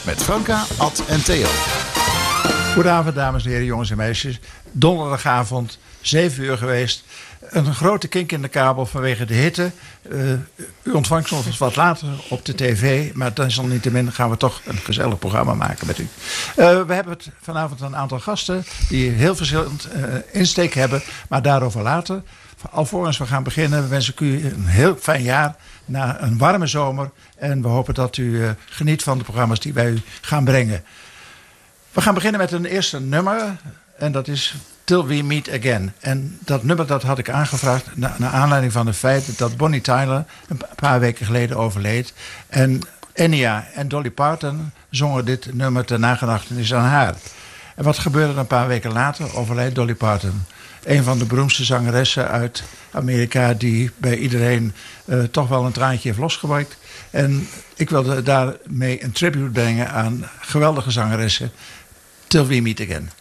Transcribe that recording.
met Franka, Ad en Theo. Goedenavond, dames en heren, jongens en meisjes. Donderdagavond, 7 uur geweest. Een grote kink in de kabel vanwege de hitte. U ontvangt ons wat later op de tv. Maar desalniettemin gaan we toch een gezellig programma maken met u. We hebben vanavond een aantal gasten die heel verschillend insteek hebben. Maar daarover later. Alvorens we gaan beginnen wens ik u een heel fijn jaar. Na een warme zomer. En we hopen dat u geniet van de programma's die wij u gaan brengen. We gaan beginnen met een eerste nummer. En dat is Till We Meet Again. En dat nummer dat had ik aangevraagd naar aanleiding van het feit dat Bonnie Tyler een paar weken geleden overleed. En Enya en Dolly Parton zongen dit nummer ter nagedachtenis aan haar. En wat gebeurde er een paar weken later? Overleed Dolly Parton. Een van de beroemdste zangeressen uit Amerika die bij iedereen toch wel een traantje heeft losgewekt. En ik wilde daarmee een tribute brengen aan geweldige zangeressen. Till We Meet Again.